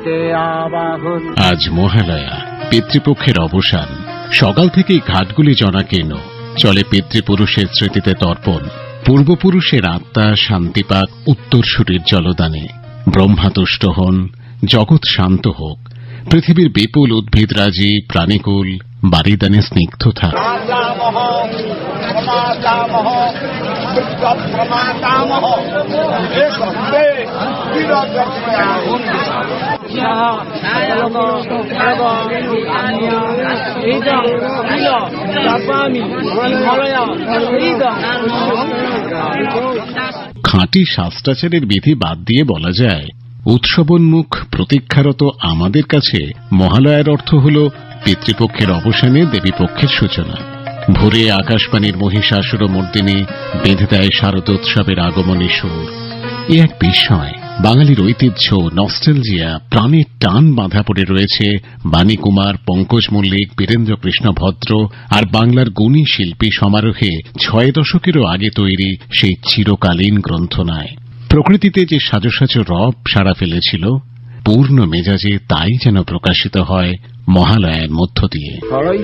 আজ মহালয়া, পিতৃপক্ষের অবসান। সকাল থেকেই ঘাটগুলি জনাকীর্ণ। চলে পিতৃপুরুষের স্মৃতিতে তর্পণ। পূর্বপুরুষের আত্মা শান্তি পাক উত্তরসূরির জলদানে। ব্রহ্মা তুষ্ট হন, জগৎ শান্ত হোক। পৃথিবীর বিপুল উদ্ভিদরাজি, প্রাণীকুল বারিদানে স্নিগ্ধ থাক। খাঁটি শাস্ত্রাচারের বিধি বাদ দিয়ে বলা যায়, উৎসবোন্মুখ প্রতীক্ষারত আমাদের কাছে মহালয়ার অর্থ হল পিতৃপক্ষের অবসানে দেবীপক্ষের সূচনা। ভোরে আকাশবাণীর মহিষাসুর মর্দিনী বেঁধে দেয় শারদোৎসবের আগমনী সুর। এ এক বিস্ময়। বাঙালির ঐতিহ্য, নস্টালজিয়া, প্রাণের টান বাঁধা পড়ে রয়েছে বাণীকুমার, পঙ্কজ মল্লিক, বীরেন্দ্র কৃষ্ণ ভদ্র আর বাংলার গুণী শিল্পী সমারোহে 6 দশকেরও আগে তৈরি সেই চিরকালীন গ্রন্থনায়। প্রকৃতিতে যে সাজো রব সাড়া ফেলেছিল, পূর্ণ মেজাজে তাই যেন প্রকাশিত হয় মহালয়ার মধ্য দিয়ে।